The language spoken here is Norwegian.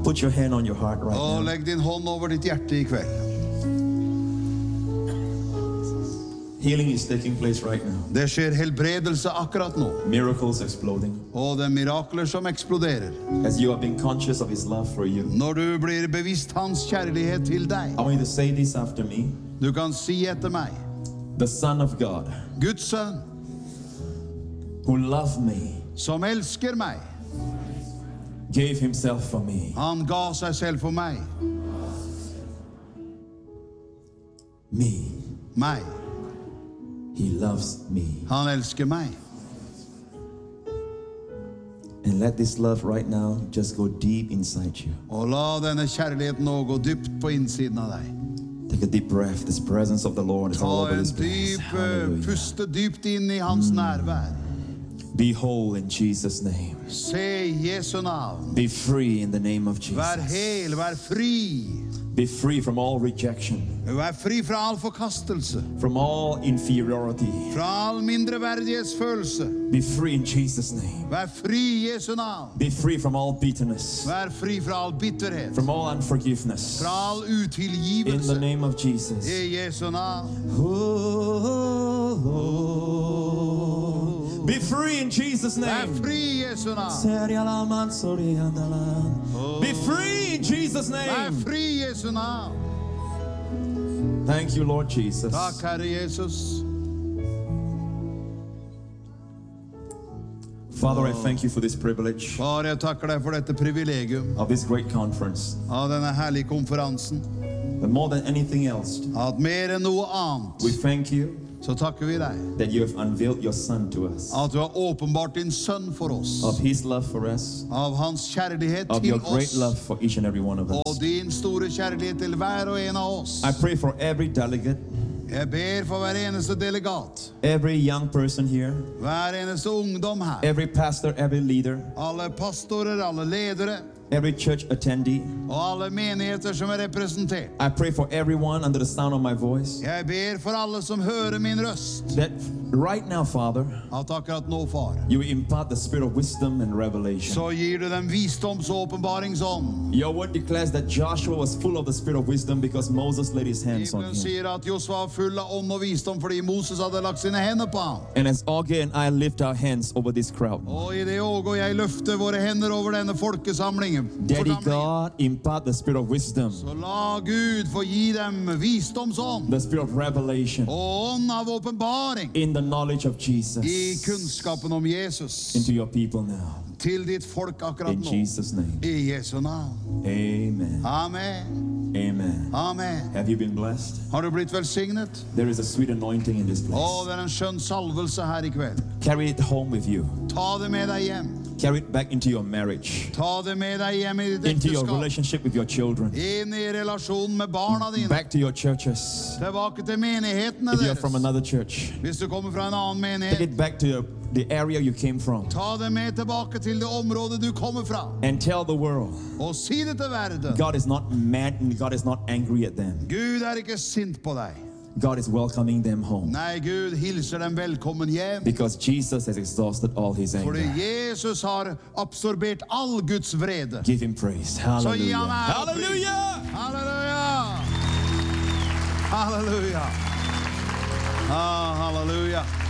Put your hand on your heart right Og now. legg din hånd over ditt hjerte i kveld. Healing is taking place right now. Det skjer helbredelse akkurat nå. Miracles exploding. Og det er mirakler som eksploderer. As you have been conscious of his love for you. Når du blir bevisst hans kjærlighet til deg. I want you to say this after me. Du kan si etter meg. The Son of God, Guds sønn, who loved me, som elsker meg. gave himself for me. Han ga seg selv for meg. Me. Meg. He loves me. Han elsker meg. And let this love right now just go deep inside you. Og la denne kjærligheten nå gå dypt på innsiden av deg. Take a deep breath. This presence of the Lord is all Ta over en this place. dyp, Hallelujah. puste dypt inn i hans nærvær. Be whole in Jesus' name. Se Jesu navn. Be free in the name of Vær Jesus. hel, vær fri. Be free from all rejection, Vær fri fra all forkastelse. from all inferiority. Fra all mindreverdighetsfølelse. Be free in Jesus' name. Vær fri i Jesu navn. Be free from all bitterness, Vær fri fra all bitterhet. from all unforgiveness. Fra all In the utilgivelse. name of Jesus. I Jesu navn. Be free in Jesus' Vær name. fri i Jesu navn. Be free in Jesus' Vær name. fri i Jesu navn. Thank you, Lord Jesus. Takk, Herre Jesus. Father, I thank you for this privilege Far, jeg takker deg for dette privilegium of this great conference. av denne herlige konferansen. But more than anything else, At mer enn noe annet, we thank you så takker vi deg. that you have unveiled your Son to us, At du har åpenbart din sønn for oss. of his love for us, Av hans kjærlighet of til your great oss. love for each and every one of us. Og din store kjærlighet til hver og en av oss. I pray for every delegate, Jeg ber for hver eneste delegat. every young person here, Hver eneste ungdom her. every pastor, every leader, Alle pastorer, alle ledere. every church attendee. Og alle menigheter som er representert. I pray for everyone under the sound of my voice Jeg ber for alle som hører min røst. that right now, Father, At akkurat nå, far, you impart the spirit of wisdom and revelation. så gir du dem visdoms- og åpenbaringsånd. Your word declares that Joshua was full of the spirit of wisdom because Moses laid his hands on Bibelen him. sier at Josva var full av ånd og visdom fordi Moses hadde lagt sine hender på ham. And as Augie and I lift our hands over this crowd, Og i det Åge og jeg løfter våre hender over denne folkesamlingen. Daddy God, impart the spirit of wisdom, Så la Gud få gi dem visdomsånd the spirit of revelation og ånd av åpenbaring in the knowledge of i Jesus kunnskapen om Jesus into your people now. til ditt folk akkurat In nå. Jesus' name. I Jesu navn. Amen. Amen. Amen. Amen. Have you been blessed? Har du blitt velsignet? There is a sweet anointing in this Å, place. det er en skjønn salvelse her i kveld. Carry it home with you. Ta det med deg hjem. Carry it back into your marriage, Ta det med deg hjem i ditt into your ekteskap. relationship with your children, Inn i relasjonen med barna dine. back to your churches. Tilbake til menighetene If you're from deres. another church, Hvis du kommer fra en annen take menighet, it back to the area you came from ta det med tilbake til det området du kommer fra. and tell the world Og si det til verden. God is not mad and God is not angry at them. Gud er ikke sint på deg. God is welcoming them home Nei, Gud hilser dem velkommen hjem. because Jesus has exhausted all his Fordi anger. Jesus har absorbert all Guds vrede. Give him praise. Så gi Hallelujah. ham ære og pris. Hallelujah. Halleluja! Halleluja! Ah, halleluja!